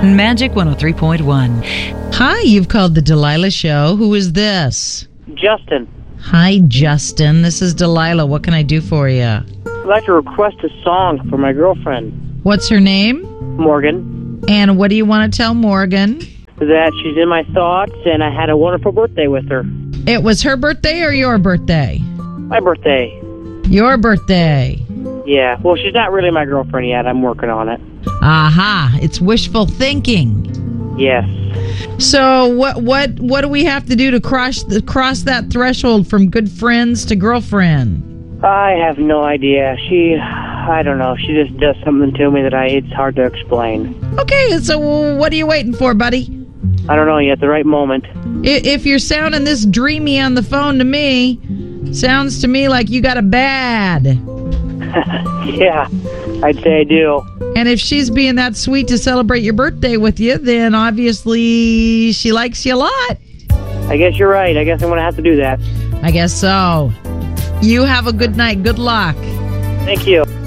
Magic 103.1. Hi, you've called the Delilah Show. Who is this? Justin, Hi, Justin. This is Delilah. What can I do for you? I'd like to request a song for my girlfriend, What's her name? Morgan, And what do you want to tell Morgan? that she's in my thoughts and I had a wonderful birthday with her. It was her birthday or your birthday? My birthday. Your birthday. Yeah, well, she's not really my girlfriend yet. I'm working on it. Aha, it's wishful thinking. Yes. So what do we have to do to cross that threshold from good friends to girlfriend? I have no idea. I don't know. She just does something to me that it's hard to explain. Okay, so what are you waiting for, buddy? I don't know yet. The right moment. If you're sounding this dreamy on the phone to me, sounds to me like you got a bad. Yeah, I'd say I do. And if she's being that sweet to celebrate your birthday with you, then obviously she likes you a lot. I guess you're right. I guess I'm going to have to do that. I guess so. You have a good night. Good luck. Thank you.